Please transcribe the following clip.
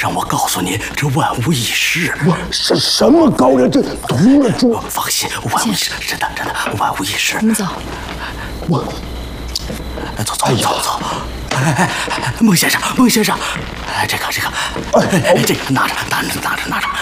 让我告诉您，这万无一失。 是什么高人？这毒了猪！ 放心，万无一失，真的，万无一失。 我们走。 走。哎，孟先生，这个，拿着。